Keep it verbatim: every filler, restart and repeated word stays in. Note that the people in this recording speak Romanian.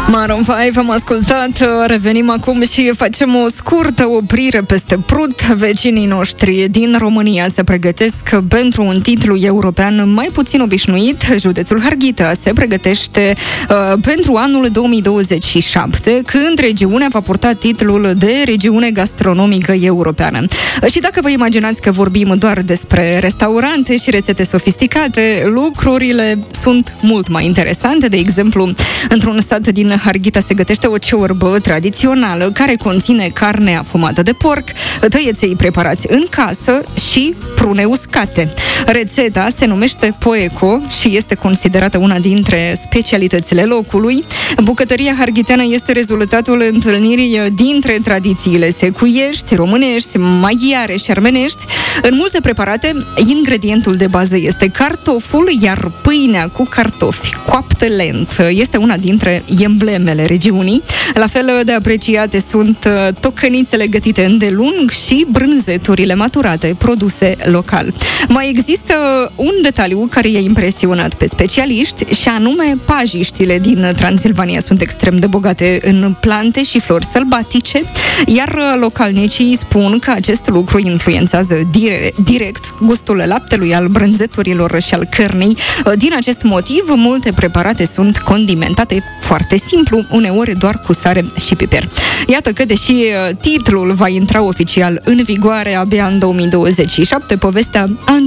Maroon cinci am ascultat, revenim acum și facem o scurtă oprire peste Prut. Vecinii noștri din România se pregătesc pentru un titlu european mai puțin obișnuit. Județul Harghita se pregătește uh, pentru anul două mii douăzeci și șapte, când regiunea va purta titlul de regiune gastronomică europeană. Și dacă vă imaginați că vorbim doar despre restaurante și rețete sofisticate, lucrurile sunt mult mai interesante. De exemplu, într-un sat din Harghita se gătește o ciorbă tradițională care conține carne afumată de porc, tăieței preparați în casă și prune uscate. Rețeta se numește Poeco și este considerată una dintre specialitățile locului. Bucătăria harghiteană este rezultatul întâlnirii dintre tradițiile secuiești, românești, maghiare și armenești. În multe preparate, ingredientul de bază este cartoful, iar pâinea cu cartofi coaptă lent este una dintre emblemele regiunii. La fel de apreciate sunt tocănițele gătite îndelung și brânzeturile maturate, produse local. Mai există un detaliu care i-a impresionat pe specialiști, și anume pajiștile din Transilvania sunt extrem de bogate în plante și flori sălbatice, iar localnicii spun că acest lucru influențează dire- direct gustul laptelui, al brânzeturilor și al cărnii. Din acest motiv, multe preparate sunt condimentate foarte simplu, uneori doar cu sare și piper. Iată că, deși titlul va intra oficial în vigoare abia în două mii douăzeci și șapte, povestea a